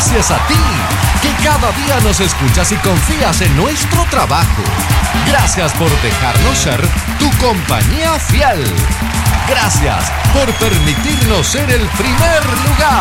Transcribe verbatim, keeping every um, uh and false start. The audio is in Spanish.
Gracias a ti, que cada día nos escuchas y confías en nuestro trabajo. Gracias por dejarnos ser tu compañía fiel. Gracias por permitirnos ser el primer lugar.